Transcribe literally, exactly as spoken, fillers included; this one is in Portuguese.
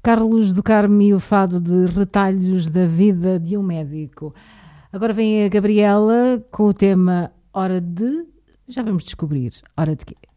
Carlos do Carmo e o fado de Retalhos da Vida de um Médico. Agora vem a Gabriela com o tema Hora de... Já vamos descobrir. Hora de quê?